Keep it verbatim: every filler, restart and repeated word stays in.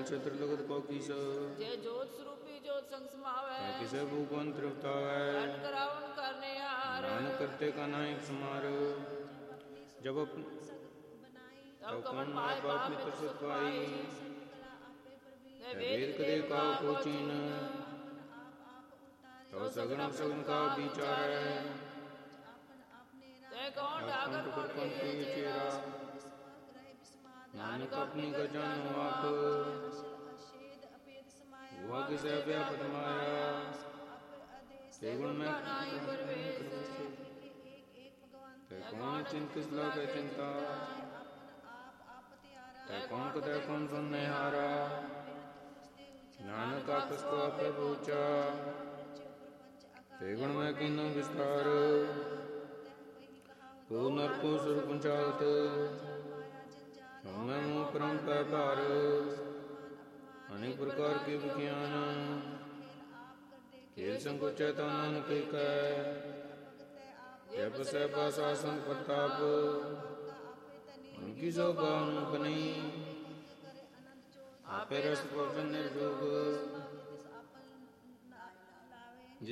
छत्र लगत को कीस जे जोत स्वरूपी जोत संग समावै किसे भूपन तृप्त है कट करावन करने हार नानक करते का नायक समार जब अपन तब कमन पाए पाप मित्र सुख पाई वेद कदे का कोचीन तो सगुण सगुण का विचार है ते कौन डागर कौन के चेरा नानक अपनी का जानो आप हुआ किसे व्यापत माया ते गुण में ते कौन चिंत किस लागे चिंता ते कौन कदे कौन सुनने हारा नानक आपस को आपे पूछा ते गुण में किन्नु विस्तार को नर को सुर पंचावत मैं मुँह परम पै भार अनेक प्रकार के विज्ञान खेल संकोच नानक कह जब से शासन प्रताप उनकी शोभा अनुपनी आपे रस पवन निर्जोग